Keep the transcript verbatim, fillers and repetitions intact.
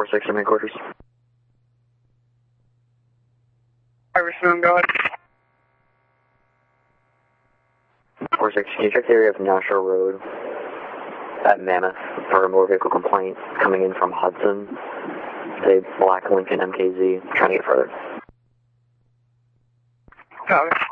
four six to main quarters. Iverson, go ahead. four six, can you check the area of Nashua Road at Mammoth for a motor vehicle complaint coming in from Hudson? It's a black Lincoln M K Z, trying to get further. Copy.